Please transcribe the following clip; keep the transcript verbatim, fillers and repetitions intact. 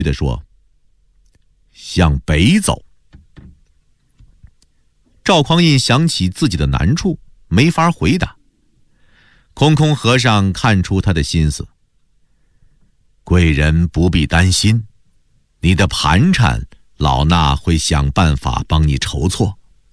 地说：“向北走。”赵匡胤想起自己的难处，没法回答。空空和尚看出他的心思：“贵人不必担心，你的盘缠，老衲会想办法帮你筹措。